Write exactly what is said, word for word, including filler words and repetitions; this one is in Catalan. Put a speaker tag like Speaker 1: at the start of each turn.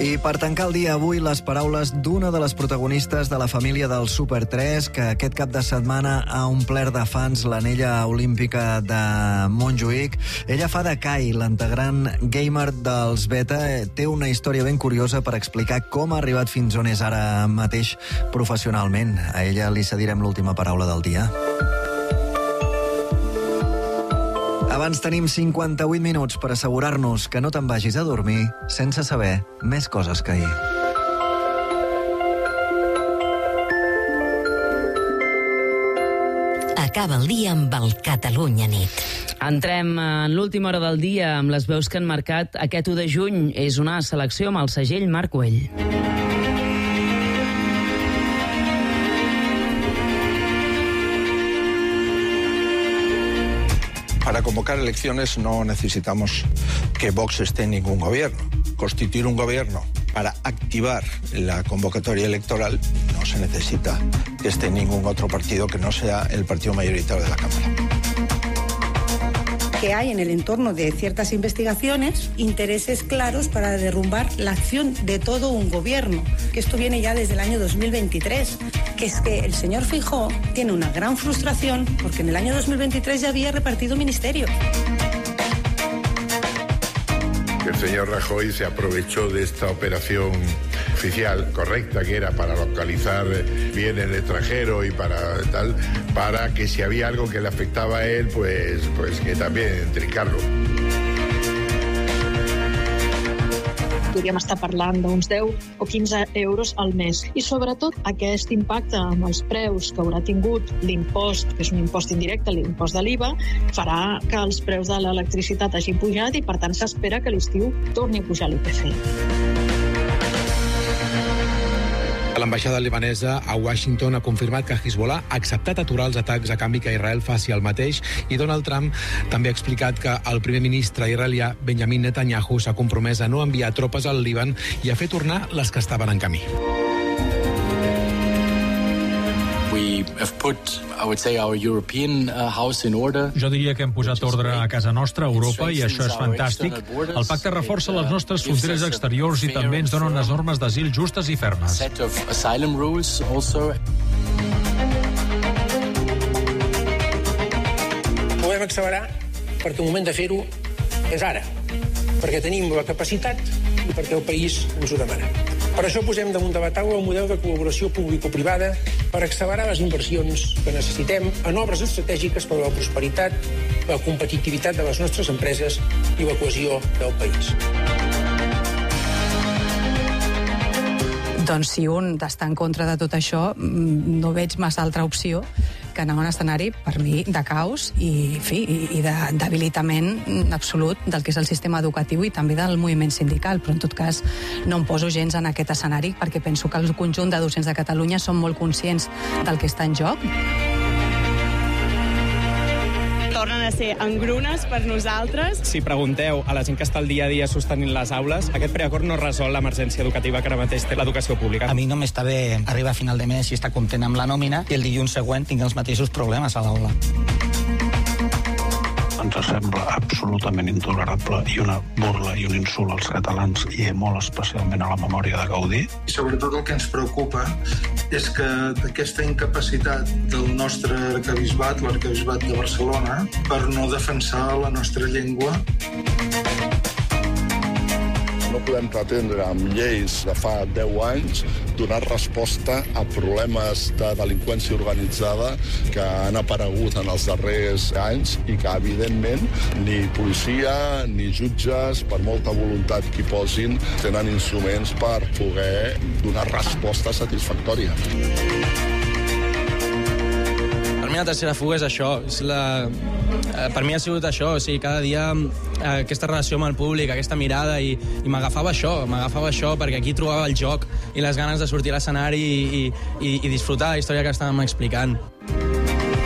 Speaker 1: I per tancar el dia avui, les paraules d'una de les protagonistes de la família del Super tres, que aquest cap de setmana ha omplert de fans l'anella olímpica de Montjuïc. Ella fa de Kai, l'integrant gamer dels Beta. Té una història ben curiosa per explicar com ha arribat fins on és ara mateix professionalment. A ella li cedirem l'última paraula del dia. Abans tenim cinquanta-vuit minuts per assegurar-nos que no te'n vagis a dormir sense saber més coses que ahir.
Speaker 2: Acaba el dia amb el Catalunya Nit.
Speaker 3: Entrem en l'última hora del dia amb les veus que han marcat aquest u de juny. És una selecció amb el segell Marc Güell.
Speaker 4: Para convocar elecciones no necesitamos que Vox esté en ningún gobierno. Constituir un gobierno para activar la convocatoria electoral no se necesita que esté en ningún otro partido que no sea el partido mayoritario de la Cámara.
Speaker 5: Que hay en el entorno de ciertas investigaciones intereses claros para derrumbar la acción de todo un gobierno, que esto viene ya desde el año dos mil veintitrés, que es que el señor Feijóo tiene una gran frustración porque en el año dos mil veintitrés ya había repartido ministerios.
Speaker 6: El señor Rajoy se aprovechó de esta operación oficial correcta, que era para localizar bienes de extranjero y para tal, para que si había algo que le afectaba a él, pues, pues que también trincarlo.
Speaker 7: Podríem estar parlant d'uns deu o quinze euros al mes. I sobretot aquest impacte amb els preus que haurà tingut l'impost, que és un impost indirecte, l'impost de l'I V A, farà que els preus de l'electricitat hagin pujat i per tant s'espera que a l'estiu torni a pujar l'I P C.
Speaker 8: L'ambaixada libanesa a Washington ha confirmat que Hezbollah ha acceptat aturar els atacs a canvi que Israel faci el mateix, i Donald Trump també ha explicat que el primer ministre israelià Benjamin Netanyahu s'ha compromès a no enviar tropes al Líban i a fer tornar les que estaven en camí.
Speaker 9: We have put, I would say, our European uh, house in order.
Speaker 10: Jo diria que hem posat ordre a casa nostra, a Europa, i això és fantàstic. El pacte reforça les nostres fronteres exteriors i també ens dona unes normes d'asil justes i fermes.
Speaker 9: Set of asylum rules also.
Speaker 11: Podem accelerar perquè el moment de fer-ho és ara, perquè tenim la capacitat i perquè el país ens ho demana. Per això posem damunt de la taula un model de col·laboració público-privada per accelerar les inversions que necessitem en obres estratègiques per a la prosperitat, la competitivitat de les nostres empreses i la cohesió del país.
Speaker 12: Doncs si un està en contra de tot això, no veig massa altra opció que anar a un escenari, per mi, de caos i, en fi, i de debilitament absolut del que és el sistema educatiu i també del moviment sindical, però en tot cas no em poso gens en aquest escenari perquè penso que el conjunt de docents de Catalunya són molt conscients del que està en joc.
Speaker 13: Tornen a ser engrunes per nosaltres.
Speaker 14: Si pregunteu a la gent que està el dia a dia sostenint les aules, aquest preacord no resol l'emergència educativa que ara mateix té l'educació pública.
Speaker 15: A mi no m'està bé arribar a final de mes i estar content amb la nòmina i el dilluns següent tinc els mateixos problemes a l'aula.
Speaker 16: Ens sembla absolutament intolerable i una burla i un insult als catalans i molt especialment a la memòria de Gaudí.
Speaker 17: I sobretot el que ens preocupa és que d'aquesta incapacitat del nostre arquebisbat, l'arquebisbat de Barcelona, per no defensar la nostra llengua.
Speaker 18: No podem pretendre amb lleis de fa deu anys donar resposta a problemes de delinqüència organitzada que han aparegut en els darrers anys i que, evidentment, ni policia ni jutges, per molta voluntat que hi posin, tenen instruments per poder donar resposta satisfactòria.
Speaker 19: Per mi la tercera fuga és això. És la... Per mi ha sigut això. O sigui, cada dia aquesta relació amb el públic, aquesta mirada, i, i m'agafava això, m'agafava això perquè aquí trobava el joc i les ganes de sortir a l'escenari i, i, i disfrutar la història que estàvem explicant.